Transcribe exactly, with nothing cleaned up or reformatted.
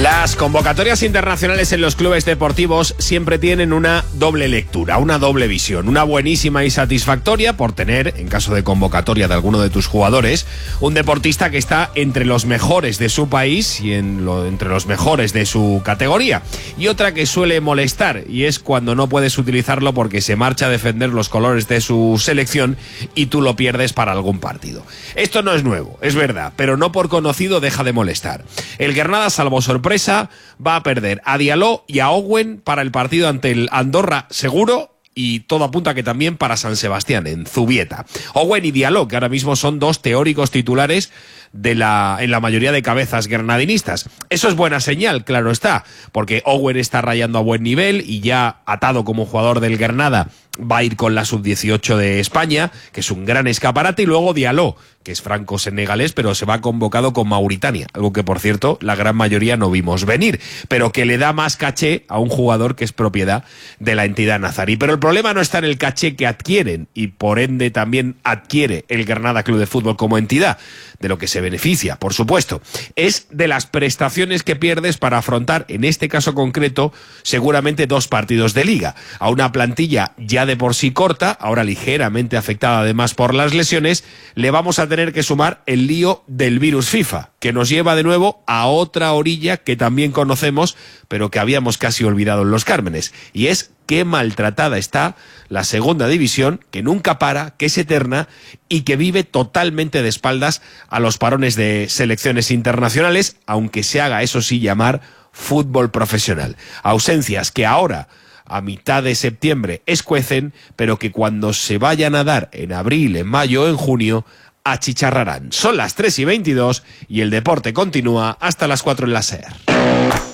Las convocatorias internacionales en los clubes deportivos siempre tienen una doble lectura, una doble visión. Una buenísima y satisfactoria por tener, en caso de convocatoria de alguno de tus jugadores, un deportista que está entre los mejores de su país y en lo, entre los mejores de su categoría. Y otra que suele molestar, y es cuando no puedes utilizarlo porque se marcha a defender los colores de su selección y tú lo pierdes para algún partido. Esto no es nuevo, es verdad, pero no por conocido deja de molestar. El Granada, salvo sorpresa, va a perder a Diallo y a Owen para el partido ante el Andorra seguro, y todo apunta que también para San Sebastián, en Zubieta. Owen y Diallo, que ahora mismo son dos teóricos titulares de la, en la mayoría de cabezas granadinistas. Eso es buena señal, claro está, porque Owen está rayando a buen nivel y ya atado como jugador del Granada va a ir con la sub dieciocho de España, que es un gran escaparate, y luego Diallo, que es franco-senegalés, pero se va convocado con Mauritania, algo que, por cierto, la gran mayoría no vimos venir, pero que le da más caché a un jugador que es propiedad de la entidad nazarí. Pero el problema no está en el caché que adquieren, y por ende también adquiere el Granada Club de Fútbol como entidad, de lo que se beneficia, por supuesto, es de las prestaciones que pierdes para afrontar, en este caso concreto, seguramente dos partidos de liga, a una plantilla ya de por sí corta, ahora ligeramente afectada además por las lesiones. Le vamos a tener que sumar el lío del virus FIFA, que nos lleva de nuevo a otra orilla que también conocemos, pero que habíamos casi olvidado en los Cármenes, y es qué maltratada está la segunda división, que nunca para, que es eterna y que vive totalmente de espaldas a los parones de selecciones internacionales, aunque se haga, eso sí, llamar fútbol profesional. Ausencias que ahora, a mitad de septiembre, escuecen, pero que cuando se vayan a dar en abril, en mayo o en junio, achicharrarán. Son las tres y veintidós y el deporte continúa hasta las cuatro en la SER.